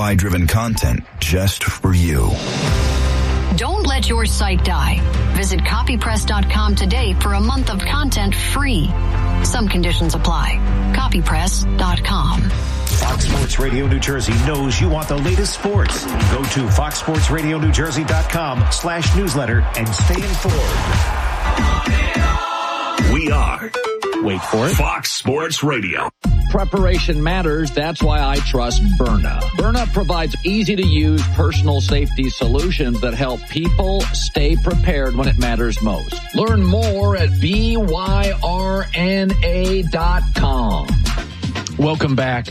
ROI-driven content just for you. Don't let your site die. Visit copypress.com today for a month of content free. Some conditions apply. Copypress.com. Fox Sports Radio New Jersey knows you want the latest sports. Go to foxsportsradionewjersey.com/newsletter and stay informed. We are, wait for it, Fox Sports Radio. Preparation matters. That's why I trust Byrna. Byrna provides easy-to-use personal safety solutions that help people stay prepared when it matters most. Learn more at byrna.com. Welcome back.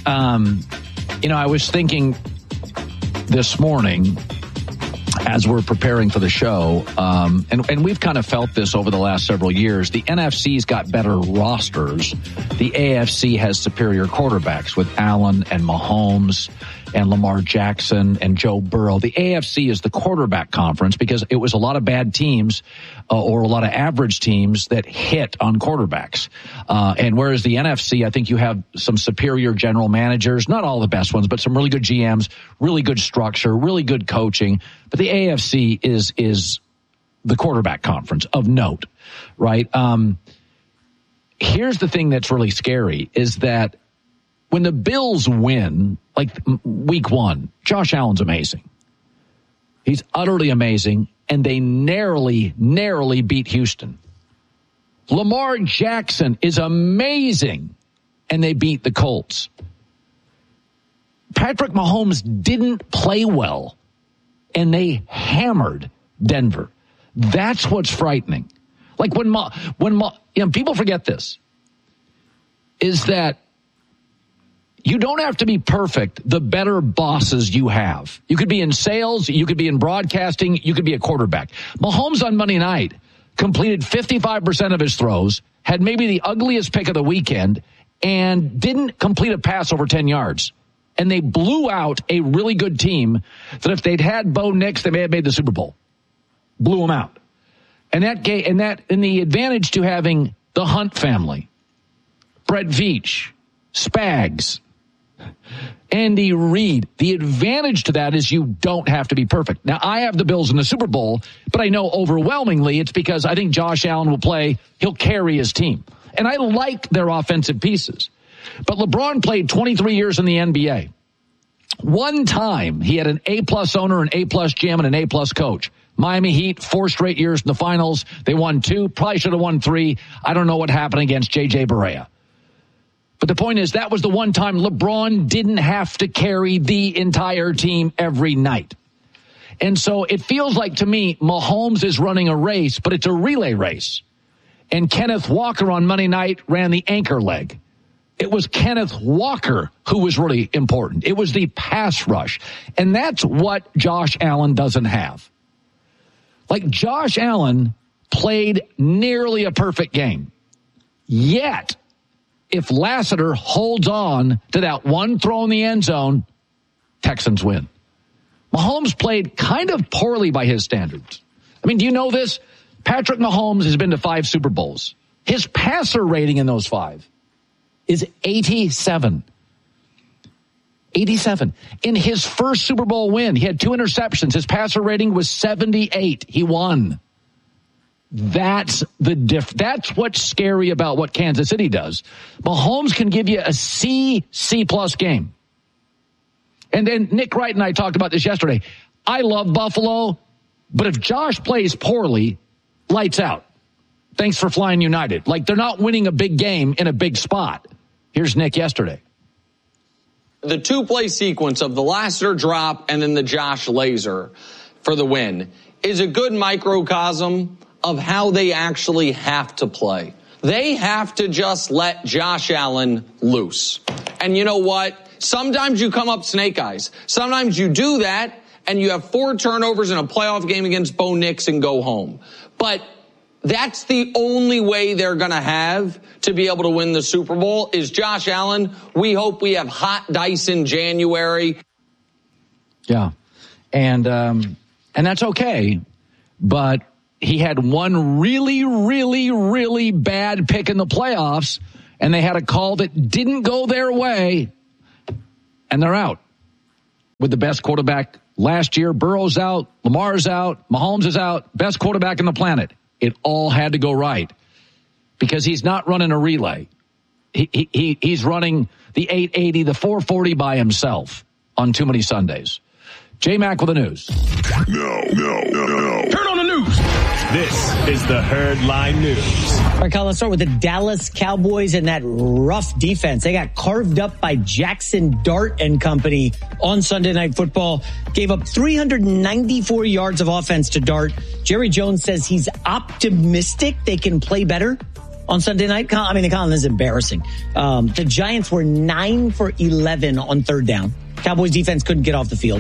I was thinking this morning as we're preparing for the show, and we've kind of felt this over the last several years, the NFC's got better rosters. The AFC has superior quarterbacks with Allen and Mahomes and Lamar Jackson and Joe Burrow. The AFC is the quarterback conference because it was a lot of bad teams or a lot of average teams that hit on quarterbacks. And whereas the NFC, I think you have some superior general managers, not all the best ones, but some really good GMs, really good structure, really good coaching. But the AFC is the quarterback conference of note, right? Here's the thing that's really scary is that when the Bills win, like week one, Josh Allen's amazing. He's utterly amazing, and they narrowly beat Houston. Lamar Jackson is amazing, and they beat the Colts. Patrick Mahomes didn't play well, and they hammered Denver. That's what's frightening. Like when people forget this, is that you don't have to be perfect the better bosses you have. You could be in sales, you could be in broadcasting, you could be a quarterback. Mahomes on Monday night completed 55% of his throws, had maybe the ugliest pick of the weekend, and didn't complete a pass over 10 yards. And they blew out a really good team that if they'd had Bo Nix, they may have made the Super Bowl. Blew them out. And the advantage to having the Hunt family, Brett Veach, Spags, Andy Reid, the advantage to that is you don't have to be perfect. Now, I have the Bills in the Super Bowl, but I know overwhelmingly it's because I think Josh Allen will play. He'll carry his team. And I like their offensive pieces. But LeBron played 23 years in the NBA. One time he had an A-plus owner, an A-plus GM, and an A-plus coach. Miami Heat, 4 straight years in the finals. They won 2, probably should have won 3. I don't know what happened against J.J. Barea. But the point is, that was the one time LeBron didn't have to carry the entire team every night. And so it feels like to me, Mahomes is running a race, but it's a relay race. And Kenneth Walker on Monday night ran the anchor leg. It was Kenneth Walker who was really important. It was the pass rush. And that's what Josh Allen doesn't have. Like, Josh Allen played nearly a perfect game. Yet, if Lassiter holds on to that one throw in the end zone, Texans win. Mahomes played kind of poorly by his standards. I mean, do you know this? Patrick Mahomes has been to 5 Super Bowls. His passer rating in those 5 is 87. 87. In his first Super Bowl win, he had 2 interceptions. His passer rating was 78. He won. That's that's what's scary about what Kansas City does. Mahomes can give you a C+ game. And then Nick Wright and I talked about this yesterday. I love Buffalo, but if Josh plays poorly, lights out. Thanks for flying United. Like, they're not winning a big game in a big spot. Here's Nick yesterday. The 2-play sequence of the Lassiter drop and then the Josh laser for the win is a good microcosm of how they actually have to play. They have to just let Josh Allen loose. And you know what? Sometimes you come up snake eyes. Sometimes you do that and you have 4 turnovers in a playoff game against Bo Nix and go home. But that's the only way they're going to have to be able to win the Super Bowl is Josh Allen. We hope we have hot dice in January. Yeah. And that's okay. But he had one really, really, really bad pick in the playoffs, and they had a call that didn't go their way, and they're out. with the best quarterback last year. Burrow's out, Lamar's out, Mahomes is out, best quarterback on the planet. It all had to go right because he's not running a relay. He's running the 880, the 440 by himself on too many Sundays. J-Mac with the news. No. Turn on the news. This is the Herd Line News. All right, Colin, let's start with the Dallas Cowboys and that rough defense. They got carved up by Jackson Dart and company on Sunday Night Football. Gave up 394 yards of offense to Dart. Jerry Jones says he's optimistic they can play better on Sunday night. I mean, Colin, this is embarrassing. The Giants were 9 for 11 on third down. Cowboys defense couldn't get off the field.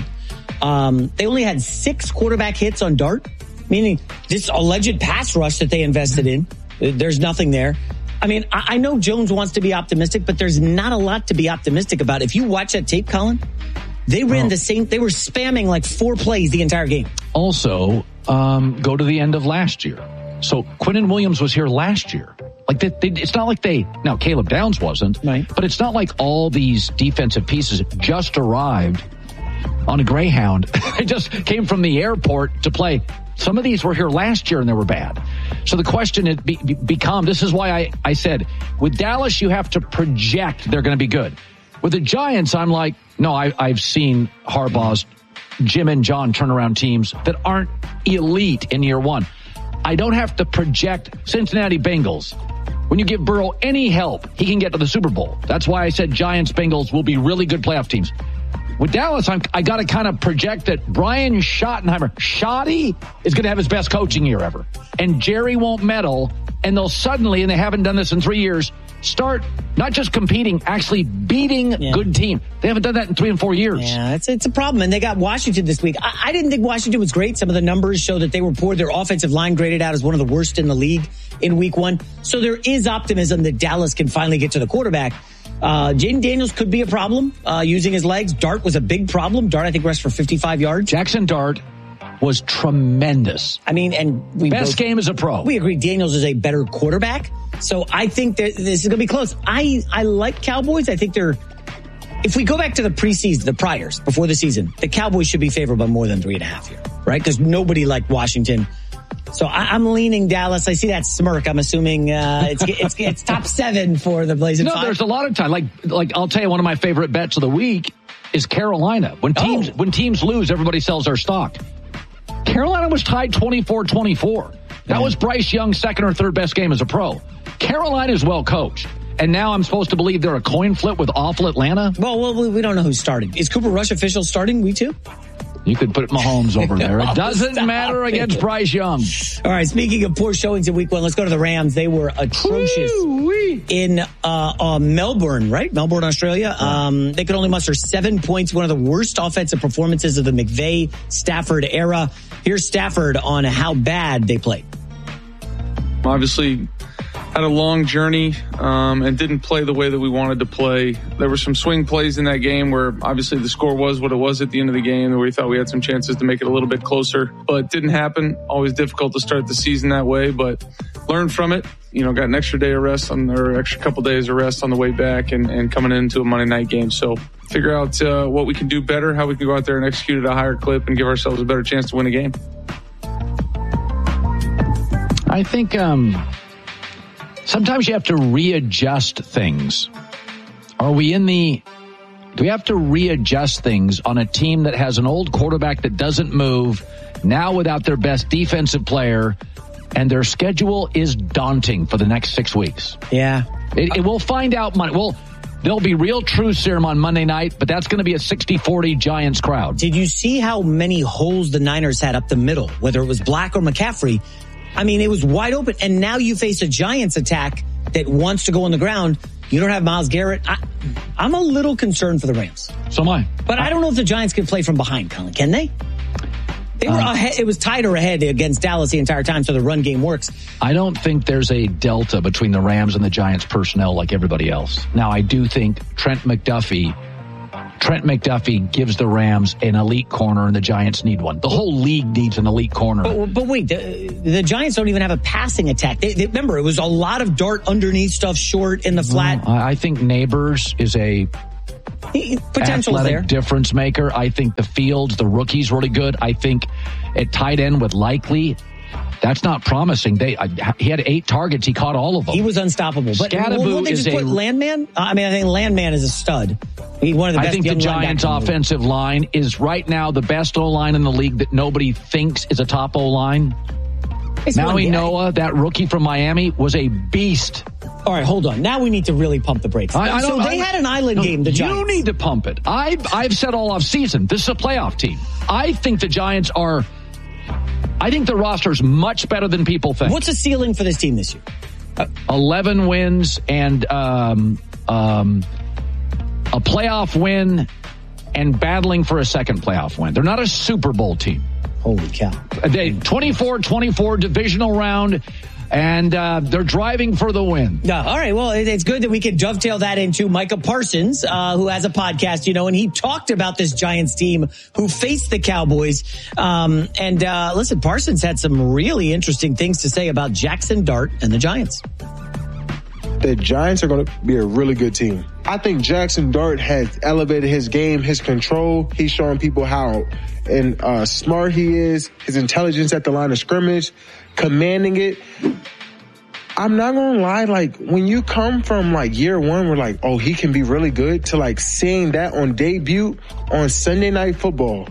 They only had 6 quarterback hits on Dart, meaning this alleged pass rush that they invested in. There's nothing there. I mean, I know Jones wants to be optimistic, but there's not a lot to be optimistic about. If you watch that tape, Colin, they ran the same. They were spamming like 4 plays the entire game. Also, go to the end of last year. So Quinnen Williams was here last year. Like it's not like now Caleb Downs wasn't, right? But it's not like all these defensive pieces just arrived on a Greyhound. They just came from the airport to play. Some of these were here last year and they were bad. So the question is this is why I said with Dallas, you have to project they're going to be good. With the Giants, I'm like, no, I've seen Harbaugh's Jim and John turnaround teams that aren't elite in year one. I don't have to project Cincinnati Bengals. When you give Burrow any help, he can get to the Super Bowl. That's why I said Giants Bengals will be really good playoff teams. With Dallas, I got to kind of project that Brian Schottenheimer, Schotty, is going to have his best coaching year ever. And Jerry won't meddle, and they'll suddenly, and they haven't done this in 3 years, start not just competing, actually beating good team. They haven't done that in 3 and 4 years. Yeah, it's a problem. And they got Washington this week. I didn't think Washington was great. Some of the numbers show that they were poor. Their offensive line graded out as one of the worst in the league in week 1. So there is optimism that Dallas can finally get to the quarterback. Jaden Daniels could be a problem using his legs. Dart was a big problem. Dart, I think, rushed for 55 yards. Jackson Dart was tremendous. I mean, and best game as a pro. We agree Daniels is a better quarterback. So I think that this is going to be close. I like Cowboys. I think if we go back to the preseason, the priors before the season, the Cowboys should be favored by more than 3.5 here, right? Because nobody liked Washington. So I'm leaning Dallas. I see that smirk. I'm assuming it's top 7 for the Blazing Five. There's a lot of time. Like I'll tell you, one of my favorite bets of the week is Carolina. When teams lose, everybody sells their stock. Carolina was tied 24-24. That was Bryce Young's second or third best game as a pro. Carolina is well coached. And now I'm supposed to believe they're a coin flip with awful Atlanta? Well, we don't know who's starting. Is Cooper Rush official starting week 2? You could put Mahomes over there. It doesn't matter against Bryce Young. All right, speaking of poor showings in week 1, let's go to the Rams. They were atrocious in Melbourne, right? Melbourne, Australia. They could only muster 7 points, one of the worst offensive performances of the McVay-Stafford era. Here's Stafford on how bad they played. Obviously, had a long journey and didn't play the way that we wanted to play. There were some swing plays in that game where obviously the score was what it was at the end of the game, where we thought we had some chances to make it a little bit closer, but it didn't happen. Always difficult to start the season that way, but learned from it. Got an extra day of rest or extra couple days of rest on the way back and coming into a Monday night game. So figure out what we can do better, how we can go out there and execute at a higher clip and give ourselves a better chance to win a game. I think sometimes you have to readjust things. Do we have to readjust things on a team that has an old quarterback that doesn't move, now without their best defensive player, and their schedule is daunting for the next 6 weeks? Yeah. It will find out Monday. Well, there'll be real truth serum on Monday night, but that's going to be a 60-40 Giants crowd. Did you see how many holes the Niners had up the middle, whether it was Black or McCaffrey? I mean, it was wide open. And now you face a Giants attack that wants to go on the ground. You don't have Myles Garrett. I'm a little concerned for the Rams. So am I. But I don't know if the Giants can play from behind, Colin. Can they? They were ahead. It was tied or ahead against Dallas the entire time, so the run game works. I don't think there's a delta between the Rams and the Giants personnel like everybody else. Now, I do think Trent McDuffie gives the Rams an elite corner, and the Giants need one. The whole league needs an elite corner. But wait, the Giants don't even have a passing attack. They remember, it was a lot of Dart underneath stuff, short in the flat. I think Neighbors is a Potential there. Difference maker. I think the Fields, the rookie's really good. I think at tight end with Likely, that's not promising. He had 8 targets. He caught all of them. He was unstoppable. But will they just put Landman? I think Landman is a stud. He's one of the best. I think the Giants' offensive line is right now the best O-line in the league that nobody thinks is a top O-line. Maui Noah, that rookie from Miami, was a beast. All right, hold on. Now we need to really pump the brakes. They had an island game, the Giants. You need to pump it. I've said all off season, this is a playoff team. I think the Giants are... I think the roster is much better than people think. What's the ceiling for this team this year? 11 wins and a playoff win and battling for a second playoff win. They're not a Super Bowl team. Holy cow. 24-24 divisional round, and they're driving for the win. Yeah, all right, well, it's good that we can dovetail that into Micah Parsons, who has a podcast, and he talked about this Giants team who faced the Cowboys. Listen, Parsons had some really interesting things to say about Jackson Dart and the Giants. The Giants are going to be a really good team. I think Jackson Dart has elevated his game, his control. He's showing people how smart he is, his intelligence at the line of scrimmage, commanding it. I'm not going to lie, when you come from year one, we're oh, he can be really good, to seeing that on debut on Sunday Night Football.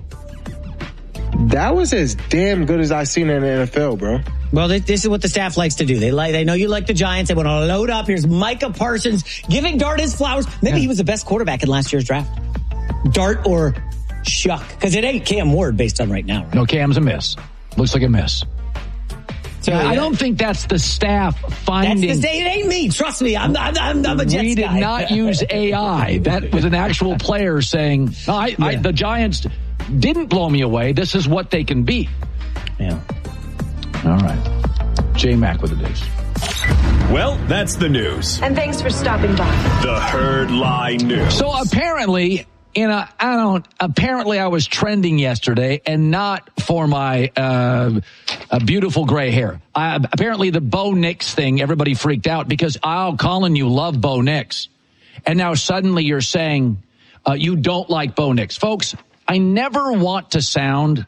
That was as damn good as I've seen in the NFL, bro. Well, this is what the staff likes to do. They know you like the Giants. They want to load up. Here's Micah Parsons giving Dart his flowers. Maybe he was the best quarterback in last year's draft. Dart or Shuck, because it ain't Cam Ward based on right now. Right? No, Cam's a miss. Looks like a miss. So I don't think that's the staff finding. It ain't me. Trust me. I'm a Jets guy. We did not use AI. That was an actual player saying, the Giants didn't blow me away. This is what they can be. Yeah. All right. J-Mac with the news. Well, that's the news. And thanks for stopping by. The Herd Lie News. So apparently, apparently I was trending yesterday and not for my beautiful gray hair. Apparently the Bo Nix thing, everybody freaked out because Colin, you love Bo Nix. And now suddenly you're saying you don't like Bo Nix. Folks, I never want to sound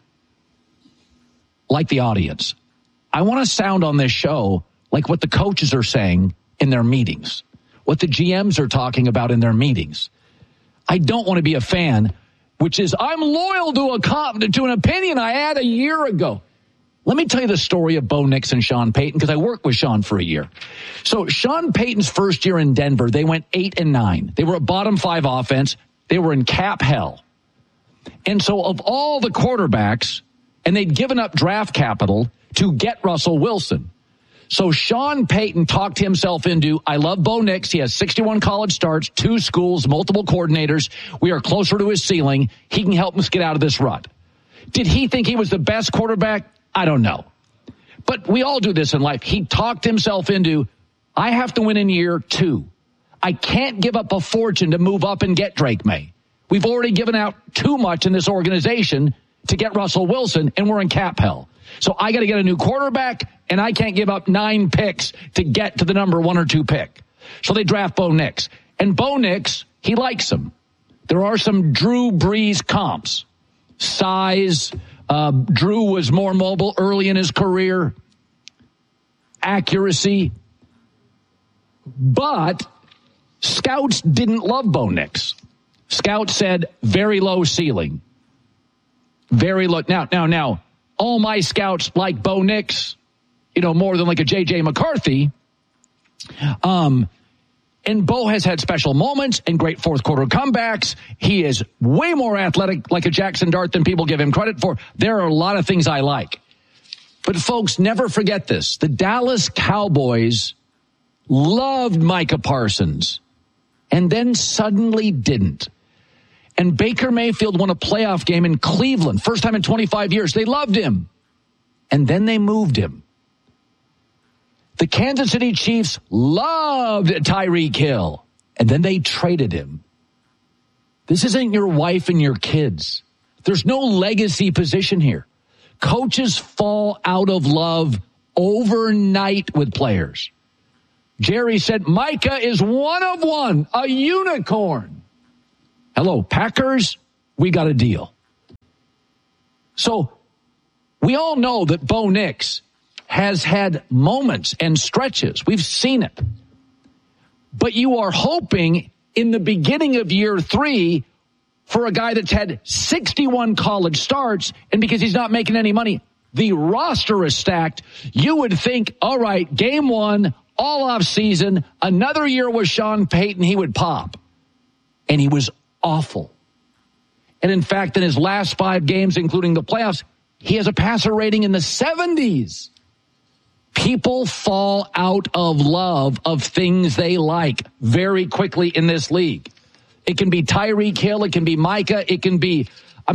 like the audience. I want to sound on this show like what the coaches are saying in their meetings, what the GMs are talking about in their meetings. I don't want to be a fan, which is I'm loyal to an opinion I had a year ago. Let me tell you the story of Bo Nix and Sean Payton, because I worked with Sean for a year. So Sean Payton's first year in Denver, they went 8-9. They were a bottom 5 offense. They were in cap hell. And so of all the quarterbacks, and they'd given up draft capital to get Russell Wilson. So Sean Payton talked himself into, I love Bo Nix. He has 61 college starts, 2 schools, multiple coordinators. We are closer to his ceiling. He can help us get out of this rut. Did he think he was the best quarterback? I don't know. But we all do this in life. He talked himself into, I have to win in year 2. I can't give up a fortune to move up and get Drake May. We've already given out too much in this organization to get Russell Wilson, and we're in cap hell. So I got to get a new quarterback, and I can't give up 9 picks to get to the number 1 or 2 pick. So they draft Bo Nix. And Bo Nix, he likes him. There are some Drew Brees comps. Size. Drew was more mobile early in his career. Accuracy. But scouts didn't love Bo Nix. Scouts said very low ceiling. Very low. Now, all my scouts like Bo Nix, more than like a J.J. McCarthy. And Bo has had special moments and great fourth quarter comebacks. He is way more athletic like a Jackson Dart than people give him credit for. There are a lot of things I like. But folks, never forget this. The Dallas Cowboys loved Micah Parsons and then suddenly didn't. And Baker Mayfield won a playoff game in Cleveland. First time in 25 years. They loved him. And then they moved him. The Kansas City Chiefs loved Tyreek Hill. And then they traded him. This isn't your wife and your kids. There's no legacy position here. Coaches fall out of love overnight with players. Jerry said, Micah is one of one, a unicorn. Hello, Packers, we got a deal. So we all know that Bo Nix has had moments and stretches. We've seen it. But you are hoping in the beginning of year 3 for a guy that's had 61 college starts, and because he's not making any money, the roster is stacked. You would think, all right, game 1, all off season, another year with Sean Payton, he would pop. And he was awful. And in fact, in his last 5 games, including the playoffs, he has a passer rating in the 70s. People fall out of love of things they like very quickly in this league. It can be Tyreek Hill. It can be Micah. It can be,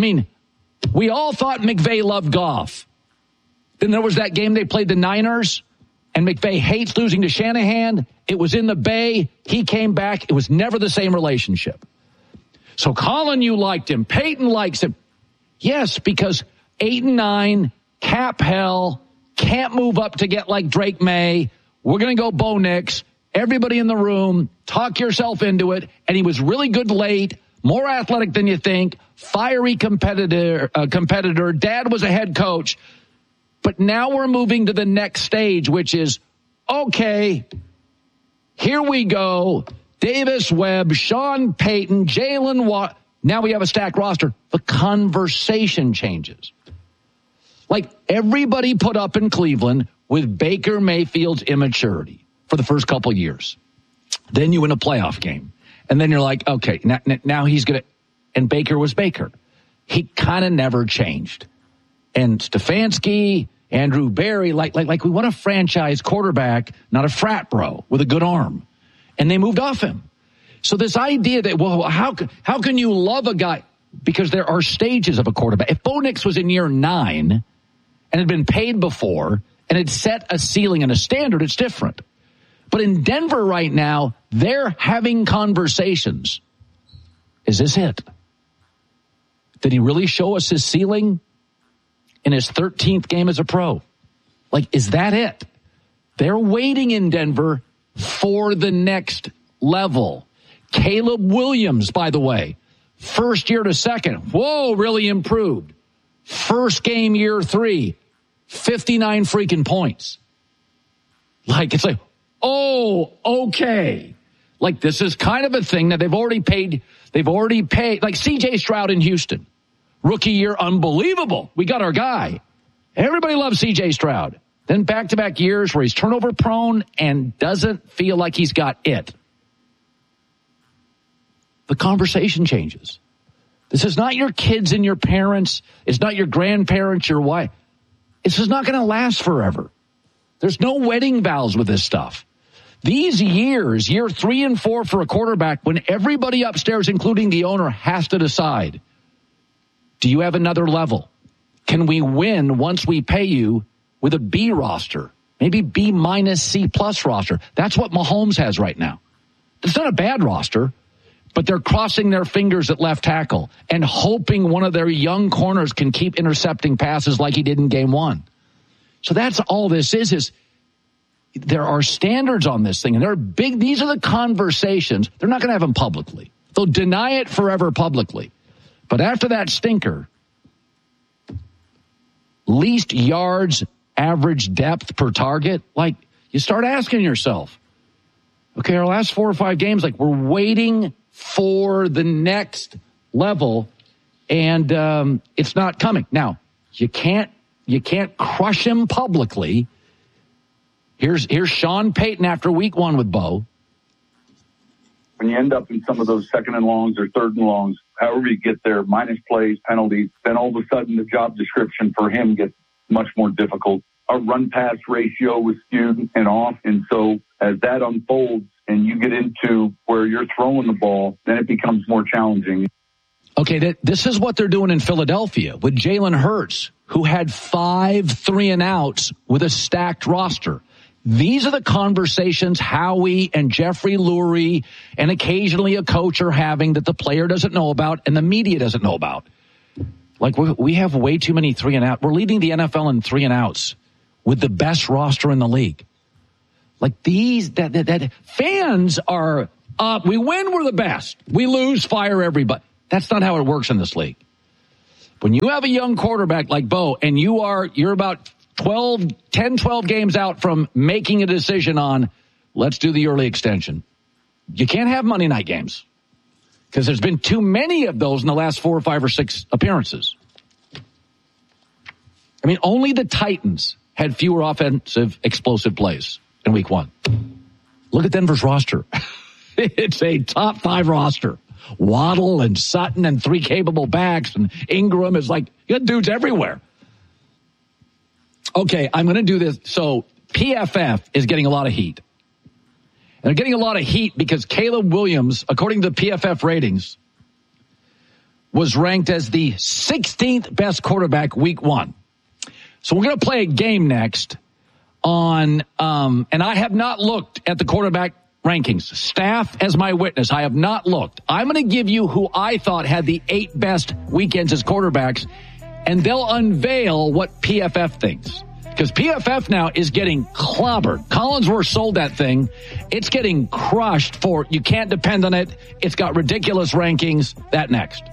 we all thought McVay loved Goff. Then there was that game they played the Niners, and McVay hates losing to Shanahan. It was in the Bay. He came back. It was never the same relationship. So Colin, you liked him. Peyton likes him. Yes, because 8-9, cap hell, can't move up to get like Drake May. We're going to go Bo Nix. Everybody in the room, talk yourself into it. And he was really good late, more athletic than you think, fiery competitor. Dad was a head coach. But now we're moving to the next stage, which is, okay, here we go. Davis Webb, Sean Payton, Jalen Watt. Now we have a stacked roster. The conversation changes. Like everybody put up in Cleveland with Baker Mayfield's immaturity for the first couple years. Then you win a playoff game. And then you're like, okay, now he's going to, and Baker was Baker. He kind of never changed. And Stefanski, Andrew Berry, like we want a franchise quarterback, not a frat bro with a good arm. And they moved off him. So this idea that, well, how can you love a guy? Because there are stages of a quarterback. If Bo Nix was in year 9 and had been paid before and had set a ceiling and a standard, it's different. But in Denver right now, they're having conversations. Is this it? Did he really show us his ceiling in his 13th game as a pro? Like, is that it? They're waiting in Denver for the next level. Caleb Williams, by the way, first year to second. Whoa, really improved. First game, year 3, 59 freaking points. Like, it's like, oh, okay. Like, this is kind of a thing that they've already paid. Like C.J. Stroud in Houston. Rookie year, unbelievable. We got our guy. Everybody loves C.J. Stroud. Then back-to-back years where he's turnover prone and doesn't feel like he's got it. The conversation changes. This is not your kids and your parents. It's not your grandparents, your wife. This is not going to last forever. There's no wedding vows with this stuff. These years, year 3 and 4 for a quarterback, when everybody upstairs, including the owner, has to decide, do you have another level? Can we win once we pay you with a B roster? Maybe B minus C plus roster. That's what Mahomes has right now. It's not a bad roster, but they're crossing their fingers at left tackle and hoping one of their young corners can keep intercepting passes like he did in game 1. So that's all this is there are standards on this thing, and they're big. These are the conversations. They're not going to have them publicly. They'll deny it forever publicly. But after that stinker, least yards, average depth per target, like you start asking yourself, okay, our last 4 or 5 games, like we're waiting for the next level, and it's not coming. Now, you can't crush him publicly. Here's Sean Payton after week 1 with Bo. When you end up in some of those second and longs or third and longs, however you get there, minus plays, penalties, then all of a sudden the job description for him gets much more difficult. Our run-pass ratio was skewed and off, and so as that unfolds and you get into where you're throwing the ball, then it becomes more challenging. Okay, this is what they're doing in Philadelphia with Jalen Hurts, who had 5 3-and-outs with a stacked roster. These are the conversations Howie and Jeffrey Lurie and occasionally a coach are having that the player doesn't know about and the media doesn't know about. Like, we have way too many 3-and-out. We're leading the NFL in 3-and-outs with the best roster in the league. Like that fans are up. We win, we're the best. We lose, fire everybody. That's not how it works in this league. When you have a young quarterback like Bo and you're about 10, 12 games out from making a decision on, let's do the early extension. You can't have Monday night games because there's been too many of those in the last 4 or 5 or 6 appearances. I mean, only the Titans had fewer offensive explosive plays in week 1. Look at Denver's roster. It's a top 5 roster. Waddle and Sutton and 3 capable backs, and Ingram is like, you got dudes everywhere. Okay, I'm going to do this. So PFF is getting a lot of heat. And they're getting a lot of heat because Caleb Williams, according to the PFF ratings, was ranked as the 16th best quarterback week 1. So we're going to play a game next on, and I have not looked at the quarterback rankings. Staff as my witness. I have not looked. I'm going to give you who I thought had the 8 best weekends as quarterbacks, and they'll unveil what PFF thinks. Because PFF now is getting clobbered. Collinsworth sold that thing. It's getting crushed for you can't depend on it. It's got ridiculous rankings. That next.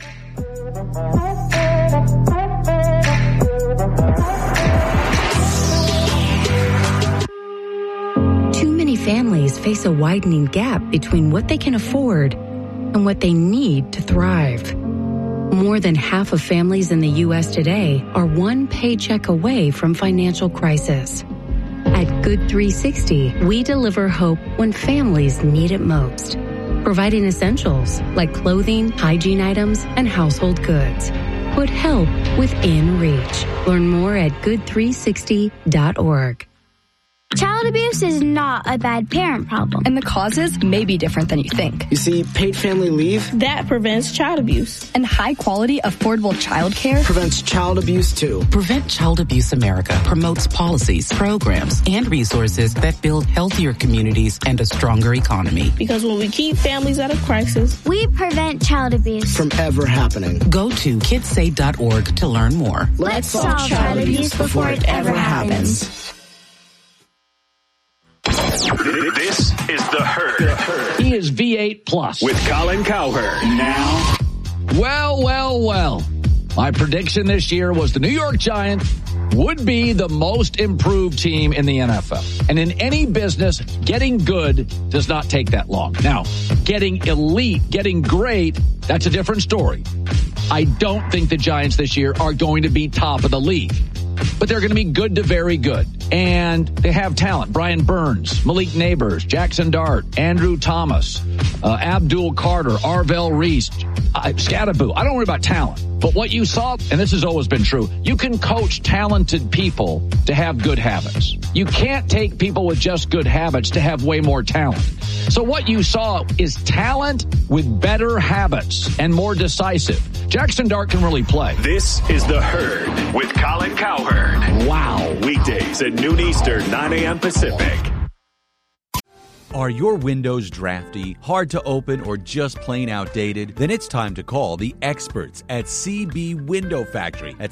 Too many families face a widening gap between what they can afford and what they need to thrive. More than half of families in the U.S. today are one paycheck away from financial crisis. At Good 360, we deliver hope when families need it most, providing essentials like clothing, hygiene items, and household goods. Put help within reach. Learn more at good360.org. Child abuse is not a bad parent problem. And the causes may be different than you think. You see, paid family leave that prevents child abuse. And high quality, affordable child care prevents child abuse too. Prevent Child Abuse America promotes policies, programs, and resources that build healthier communities and a stronger economy. Because when we keep families out of crisis, we prevent child abuse from ever happening. Go to kidssay.org to learn more. Let's solve child abuse before it ever happens. This is The Herd. He is V8 Plus. With Colin Cowherd. Now. Well. My prediction this year was the New York Giants would be the most improved team in the NFL. And in any business, getting good does not take that long. Now, getting elite, getting great, that's a different story. I don't think the Giants this year are going to be top of the league. But they're going to be good to very good. And they have talent. Brian Burns, Malik Neighbors, Jackson Dart, Andrew Thomas, Abdul Carter, Arvell Reese, Scattaboo. I don't worry about talent. But what you saw, and this has always been true, you can coach talented people to have good habits. You can't take people with just good habits to have way more talent. So what you saw is talent with better habits and more decisive. Jackson Dart can really play. This is The Herd with Colin Cowherd. Wow. Weekdays at noon Eastern, 9 a.m. Pacific. Are your windows drafty, hard to open, or just plain outdated? Then it's time to call the experts at CB Window Factory at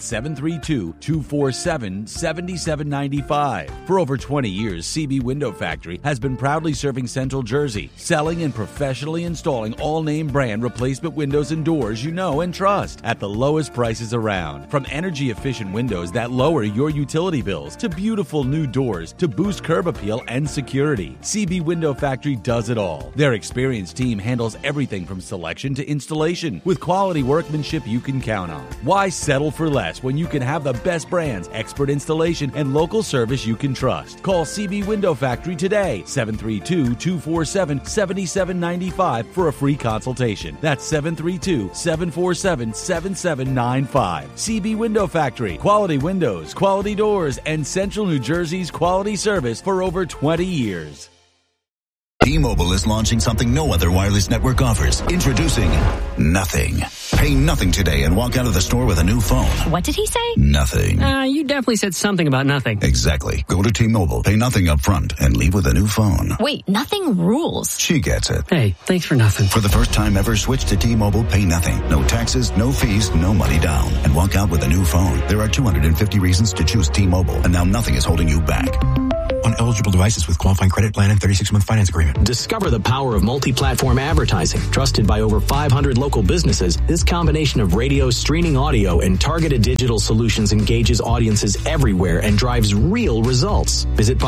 732-247-7795. For over 20 years, CB Window Factory has been proudly serving Central Jersey, selling and professionally installing all-name brand replacement windows and doors you know and trust at the lowest prices around. From energy-efficient windows that lower your utility bills to beautiful new doors to boost curb appeal and security, CB Window Factory does it all. Their experienced team handles everything from selection to installation with quality workmanship you can count on. Why settle for less when you can have the best brands, expert installation, and local service you can trust? Call CB Window Factory today, 732-247-7795 for a free consultation. That's 732-747-7795. CB Window Factory. Quality windows, quality doors, and Central New Jersey's quality service for over 20 years. T-Mobile is launching something no other wireless network offers. Introducing Nothing. Pay nothing today and walk out of the store with a new phone. What did he say? Nothing. You definitely said something about nothing. Exactly. Go to T-Mobile, pay nothing up front, and leave with a new phone. Wait, nothing rules. She gets it. Hey, thanks for nothing. For the first time ever, switch to T-Mobile, pay nothing. No taxes, no fees, no money down. And walk out with a new phone. There are 250 reasons to choose T-Mobile, and now nothing is holding you back. on eligible devices with qualifying credit plan and 36-month finance agreement. Discover the power of multi-platform advertising. Trusted by over 500 local businesses, this combination of radio, streaming audio, and targeted digital solutions engages audiences everywhere and drives real results. Visit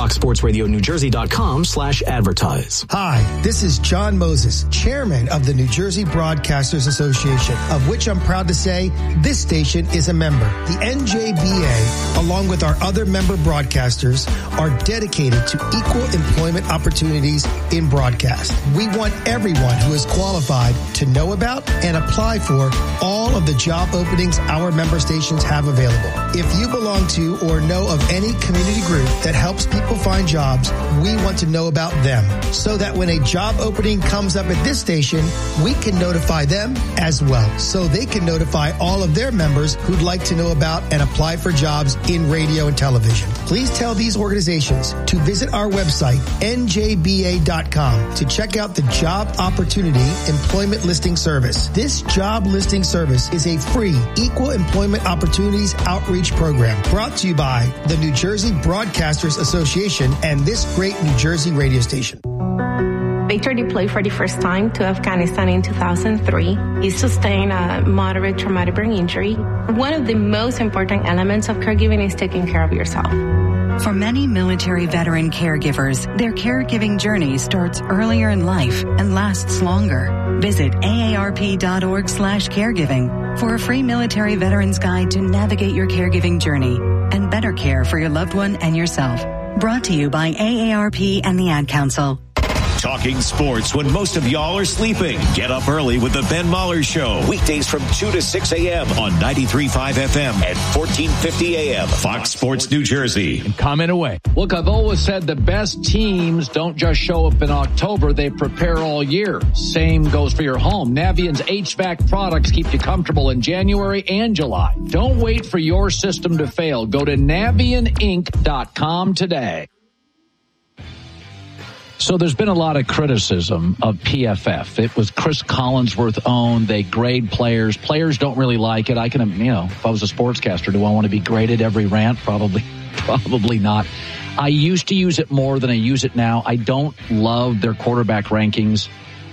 FoxSportsRadioNewJersey.com/advertise. Hi, this is John Moses, chairman of the New Jersey Broadcasters Association, of which I'm proud to say this station is a member. The NJBA, along with our other member broadcasters, are dedicated to equal employment opportunities in broadcast. We want everyone who is qualified to know about and apply for all of the job openings our member stations have available. If you belong to or know of any community group that helps people find jobs, we want to know about them so that when a job opening comes up at this station, we can notify them as well so they can notify all of their members who'd like to know about and apply for jobs in radio and television. Please tell these organizations to visit our website, njba.com, to check out the Job Opportunity Employment Listing Service. This job listing service is a free equal employment opportunities outreach program brought to you by the New Jersey Broadcasters Association and this great New Jersey radio station. Victor deployed for the first time to Afghanistan in 2003. He sustained a moderate traumatic brain injury. One of the most important elements of caregiving is taking care of yourself. For many military veteran caregivers, their caregiving journey starts earlier in life and lasts longer. Visit aarp.org/caregiving for a free military veterans guide to navigate your caregiving journey and better care for your loved one and yourself. Brought to you by AARP and the Ad Council. Talking sports when most of y'all are sleeping. Get up early with the Ben Maller Show. Weekdays from 2 to 6 a.m. on 93.5 FM and 1450 a.m. Fox Sports New Jersey. And comment away. Look, I've always said the best teams don't just show up in October. They prepare all year. Same goes for your home. Navient's HVAC products keep you comfortable in January and July. Don't wait for your system to fail. Go to NavientInc.com today. So there's been a lot of criticism of PFF. It was Chris Collinsworth owned. They grade players. Players don't really like it. I can, if I was a sportscaster, do I want to be graded every rant? Probably not. I used to use it more than I use it now. I don't love their quarterback rankings.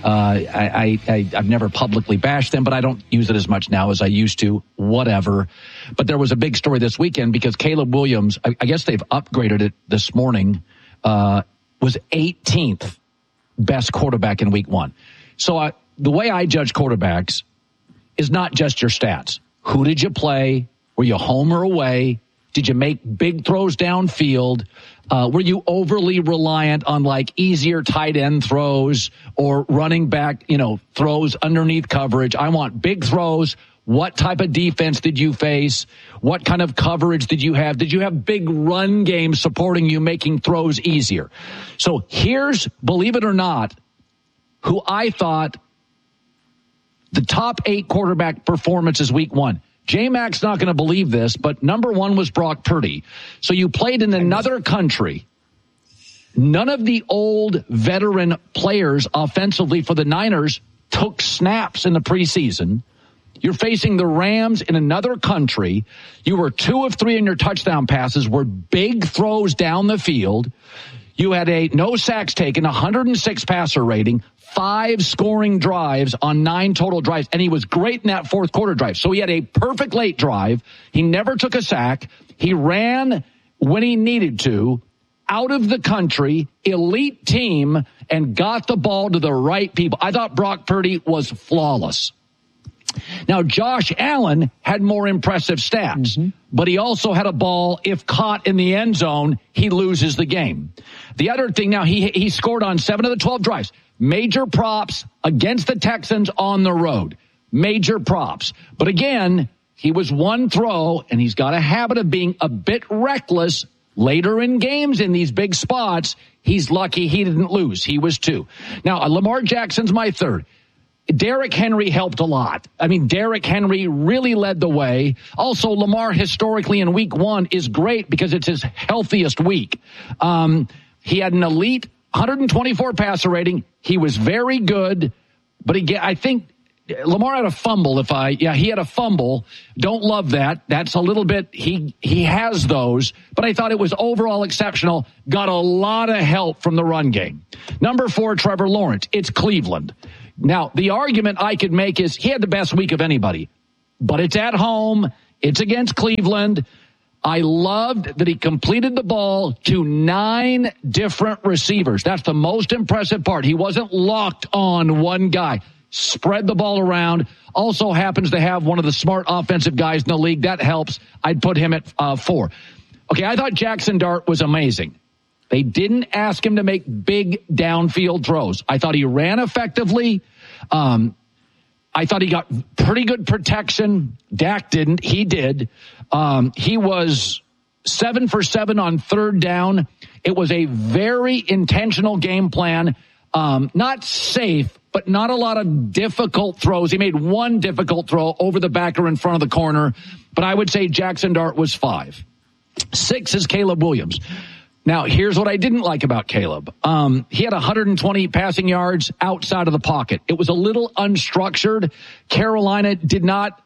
I've never publicly bashed them, but I don't use it as much now as I used to. Whatever. But there was a big story this weekend because Caleb Williams, I guess they've upgraded it this morning, was 18th best quarterback in week 1. So the way I judge quarterbacks is not just your stats. Who did you play? Were you home or away? Did you make big throws downfield? Were you overly reliant on like easier tight end throws or running back, throws underneath coverage? I want big throws. What type of defense did you face? What kind of coverage did you have? Did you have big run games supporting you, making throws easier? So here's, believe it or not, who I thought the top 8 quarterback performances week 1. J-Mac's not going to believe this, but number 1 was Brock Purdy. So you played in another country. None of the old veteran players offensively for the Niners took snaps in the preseason. You're facing the Rams in another country. You were 2 of 3 in your touchdown passes, were big throws down the field. You had no sacks taken, 106 passer rating, 5 scoring drives on 9 total drives, and he was great in that fourth quarter drive. So he had a perfect late drive. He never took a sack. He ran when he needed to, out of the country, elite team, and got the ball to the right people. I thought Brock Purdy was flawless. Now, Josh Allen had more impressive stats, but he also had a ball, if caught in the end zone, he loses the game. The other thing, now he scored on 7 of the 12 drives. Major props against the Texans on the road. Major props. But again, he was 1 throw, and he's got a habit of being a bit reckless later in games in these big spots. He's lucky he didn't lose. He was 2. Now, Lamar Jackson's my 3rd. Derrick Henry helped a lot. I mean, Derrick Henry really led the way. Also, Lamar historically in week 1 is great because it's his healthiest week. He had an elite 124 passer rating. He was very good, but I think Lamar had a fumble. He had a fumble. Don't love that. That's a little bit, he has those, but I thought it was overall exceptional. Got a lot of help from the run game. Number 4, Trevor Lawrence. It's Cleveland. Now, the argument I could make is he had the best week of anybody, but it's at home. It's against Cleveland. I loved that he completed the ball to 9 different receivers. That's the most impressive part. He wasn't locked on one guy. Spread the ball around. Also happens to have one of the smart offensive guys in the league. That helps. I'd put him at 4. Okay, I thought Jackson Dart was amazing. They didn't ask him to make big downfield throws. I thought he ran effectively. I thought he got pretty good protection. Dak didn't. He did. He was 7 for 7 on 3rd down. It was a very intentional game plan. Not safe, but not a lot of difficult throws. He made one difficult throw over the backer in front of the corner, but I would say Jackson Dart was 5. 6 is Caleb Williams. Now, here's what I didn't like about Caleb. He had 120 passing yards outside of the pocket. It was a little unstructured. Carolina did not,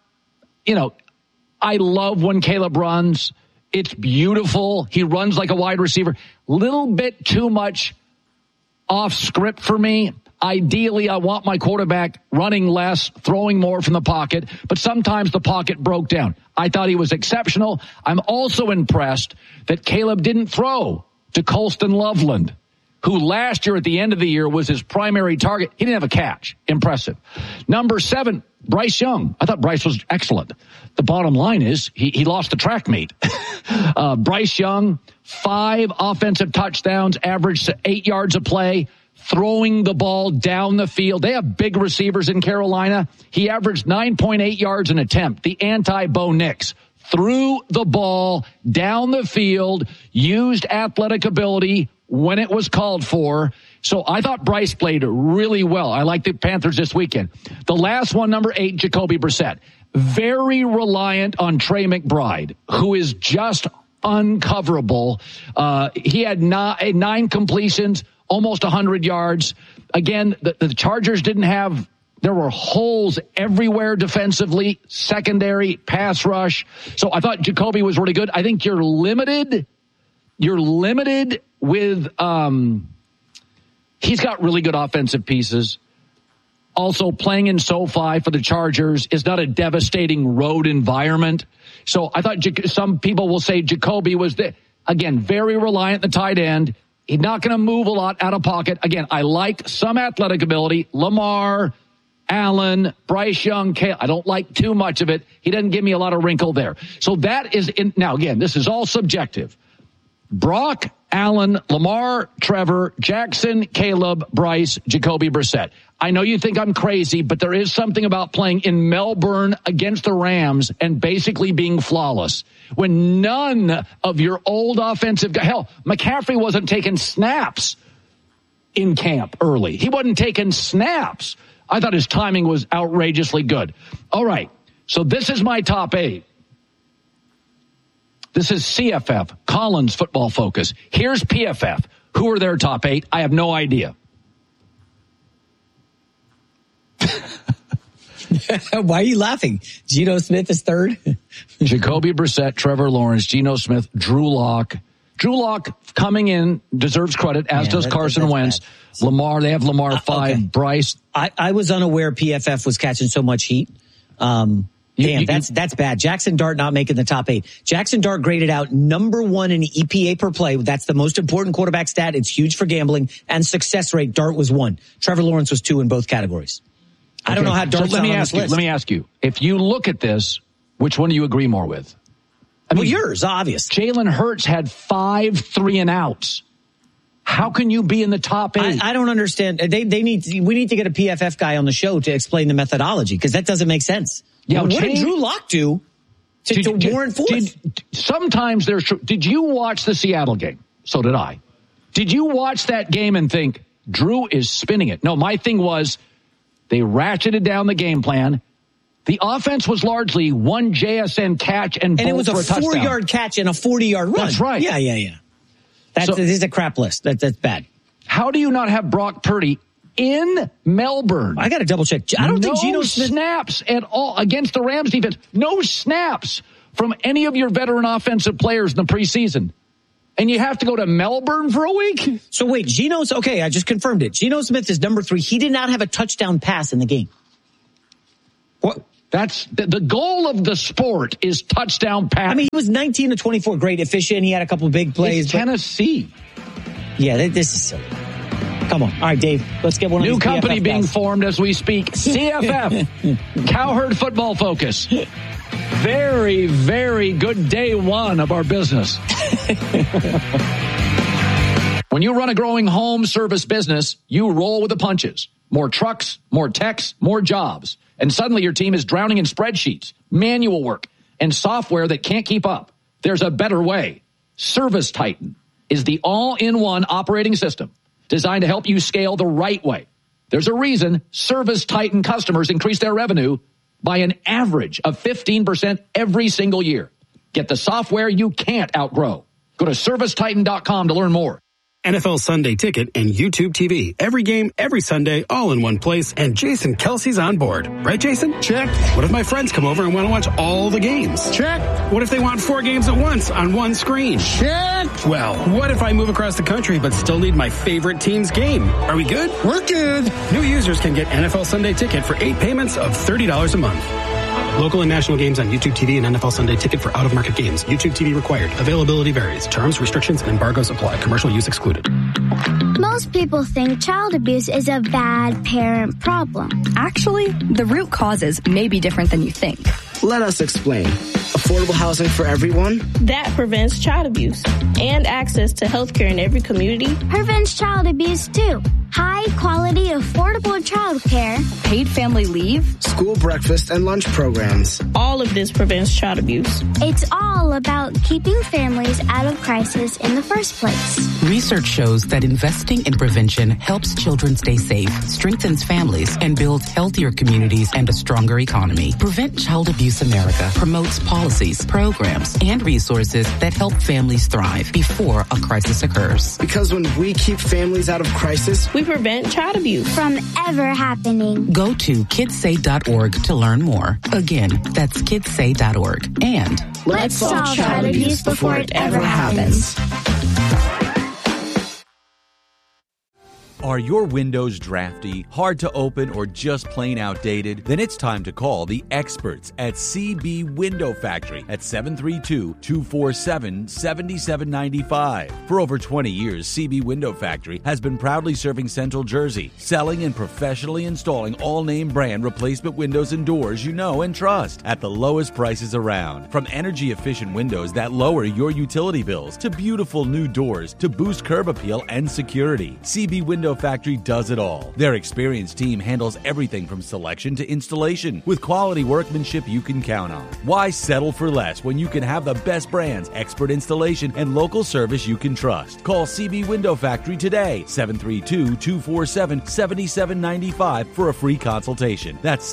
I love when Caleb runs. It's beautiful. He runs like a wide receiver. Little bit too much off script for me. Ideally, I want my quarterback running less, throwing more from the pocket, but sometimes the pocket broke down. I thought he was exceptional. I'm also impressed that Caleb didn't throw to Colston Loveland, who last year at the end of the year was his primary target. He didn't have a catch. Impressive. Number 7, Bryce Young. I thought Bryce was excellent. The bottom line is he lost the track meet. Bryce Young, 5 offensive touchdowns, averaged 8 yards a play, throwing the ball down the field. They have big receivers in Carolina. He averaged 9.8 yards an attempt. The anti-Bo Nix. Threw the ball down the field, used athletic ability when it was called for. So I thought Bryce played really well. I like the Panthers this weekend. The last one, number 8, Jacoby Brissett. Very reliant on Trey McBride, who is just uncoverable. He had 9 completions, almost 100 yards. Again, the Chargers didn't have, there were holes everywhere defensively, secondary, pass rush. So I thought Jacoby was really good. I think you're limited with, he's got really good offensive pieces. Also, playing in SoFi for the Chargers is not a devastating road environment. So I thought some people will say Jacoby was, again, very reliant on the tight end. He's not going to move a lot out of pocket. Again, I like some athletic ability. Lamar, Allen, Bryce Young, I don't like too much of it. He doesn't give me a lot of wrinkle there. So that is, now again, this is all subjective. Brock, Allen, Lamar, Trevor, Jackson, Caleb, Bryce, Jacoby Brissett. I know you think I'm crazy, but there is something about playing in Melbourne against the Rams and basically being flawless when none of your old offensive guys, hell, McCaffrey wasn't taking snaps in camp early. He wasn't taking snaps. I thought his timing was outrageously good. All right, so this is my top 8. This is CFF, Collins Football Focus. Here's PFF. Who are their top 8? I have no idea. Why are you laughing? Geno Smith is 3rd. Jacoby Brissett, Trevor Lawrence, Geno Smith, Drew Lock. Drew Lock coming in deserves credit, as does Carson Wentz. Bad. Lamar, they have Lamar 5. Okay. Bryce. I was unaware PFF was catching so much heat. That's bad. Jackson Dart not making the top 8. Jackson Dart graded out number 1 in EPA per play. That's the most important quarterback stat. It's huge for gambling. And success rate, Dart was 1. Trevor Lawrence was 2 in both categories. I don't know how Dart's on this list. Let me ask you, if you look at this, which one do you agree more with? Yours, obvious. Jalen Hurts had 5 3-and-outs. How can you be in the top 8? I don't understand. We need to get a PFF guy on the show to explain the methodology, because that doesn't make sense. Yeah, what did Drew Lock do to warrant 4th? Sometimes there's. Did you watch the Seattle game? So did I. Did you watch that game and think Drew is spinning it? No, my thing was they ratcheted down the game plan. The offense was largely one JSN catch and it was a 4-yard catch and a 40-yard run. That's right. Yeah. This is a crap list. That's bad. How do you not have Brock Purdy in Melbourne. I got to double check. I don't think Geno Smith snaps at all against the Rams defense. No snaps from any of your veteran offensive players in the preseason. And you have to go to Melbourne for a week? So wait, okay, I just confirmed it. Geno Smith is number 3. He did not have a touchdown pass in the game. What? That's the goal of the sport is touchdown pass. I mean, he was 19 to 24, great, efficient. He had a couple of big plays. It's Tennessee. Yeah, this is silly. Come on. All right, Dave, let's get one of these. New company BFF being guys. formed as we speak. CFF, Cowherd Football Focus. Very, very good day one of our business. When you run a growing home service business, you roll with the punches. More trucks, more techs, more jobs. And suddenly your team is drowning in spreadsheets, manual work, and software that can't keep up. There's a better way. Service Titan is the all-in-one operating system designed to help you scale the right way. There's a reason Service Titan customers increase their revenue by an average of 15% every single year. Get the software you can't outgrow. Go to ServiceTitan.com to learn more. NFL Sunday Ticket and YouTube TV. Every game, every Sunday, all in one place. And Jason Kelsey's on board. Right, Jason? Check. What if my friends come over and want to watch all the games? Check. What if they want 4 games at once on one screen? Check. Well, what if I move across the country but still need my favorite team's game? Are we good? We're good. New users can get NFL Sunday Ticket for 8 payments of $30 a month. Local and national games on YouTube TV and NFL Sunday Ticket for out-of-market games. YouTube TV required. Availability varies. Terms, restrictions, and embargoes apply. Commercial use excluded. Most people think child abuse is a bad parent problem. Actually, the root causes may be different than you think. Let us explain. Affordable housing for everyone? That prevents child abuse. And access to health care in every community. Prevents child abuse, too. High quality, affordable child care. Paid family leave. School breakfast and lunch programs. All of this prevents child abuse. It's all about keeping families out of crisis in the first place. Research shows that investing in prevention helps children stay safe, strengthens families, and builds healthier communities and a stronger economy. Prevent Child Abuse America promotes policies, programs, and resources that help families thrive before a crisis occurs. Because when we keep families out of crisis, we prevent child abuse from ever happening. Go to kidssay.org to learn more. Again, that's kidssay.org. And let's solve child abuse before it ever happens. Are your windows drafty, hard to open, or just plain outdated? Then it's time to call the experts at CB Window Factory at 732-247-7795. For over 20 years, CB Window Factory has been proudly serving Central Jersey, selling and professionally installing all-name brand replacement windows and doors you know and trust at the lowest prices around. From energy-efficient windows that lower your utility bills to beautiful new doors to boost curb appeal and security, CB Window Factory does it all. Their experienced team handles everything from selection to installation with quality workmanship you can count on. Why settle for less when you can have the best brands, expert installation, and local service you can trust? Call CB Window Factory today, 732-247-7795 for a free consultation. That's